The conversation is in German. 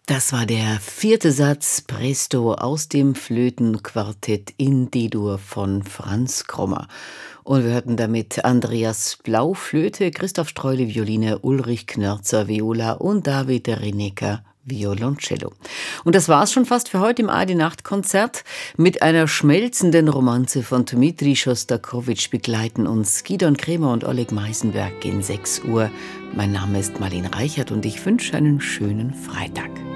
Das war der vierte Satz Presto aus dem Flötenquartett in D-Dur von Franz Krommer. Und wir hörten damit Andreas Blau Flöte, Christoph Streule Violine, Ulrich Knörzer Viola und David Rinecker Violoncello. Und das war's schon fast für heute im ARD-Nachtkonzert. Mit einer schmelzenden Romanze von Dmitri Schostakowitsch begleiten uns Gidon Kremer und Oleg Meisenberg in 6 Uhr. Mein Name ist Marlene Reichert und ich wünsche einen schönen Freitag.